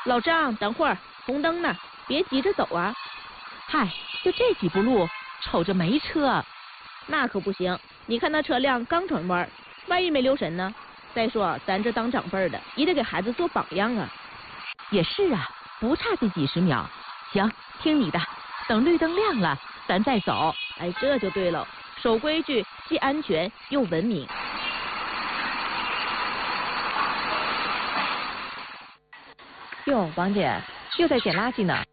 老张，等会儿，红灯呢，别急着走啊。 嗨，就这几步路，瞅着没车。 那可不行，你看那车辆刚转弯，万一没留神呢？再说咱这当长辈的，也得给孩子做榜样啊。 也是啊，不差这几十秒。行，听你的，等绿灯亮了，咱再走。 哎，这就对了，守规矩，既安全又文明。 哟，王姐又在捡垃圾呢。